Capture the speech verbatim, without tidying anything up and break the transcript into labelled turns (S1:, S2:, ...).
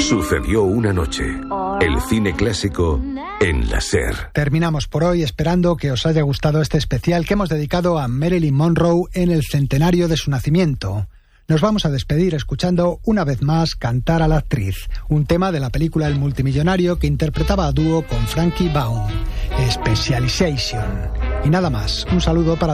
S1: Sucedió una noche. El cine clásico en la SER.
S2: Terminamos por hoy esperando que os haya gustado este especial que hemos dedicado a Marilyn Monroe en el centenario de su nacimiento. Nos vamos a despedir escuchando una vez más cantar a la actriz, un tema de la película El multimillonario que interpretaba a dúo con Frankie Baum, Specialization. Y nada más, un saludo para